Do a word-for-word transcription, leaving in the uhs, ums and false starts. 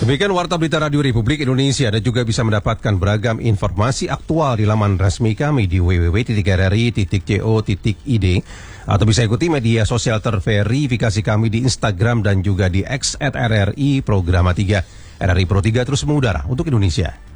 Demikian Warta Berita Radio Republik Indonesia. Anda juga bisa mendapatkan beragam informasi aktual di laman resmi kami di w w w titik r r i titik co titik i d atau bisa ikuti media sosial terverifikasi kami di Instagram dan juga di X at R R I Programa tiga. R R I Pro tiga terus mengudara untuk Indonesia.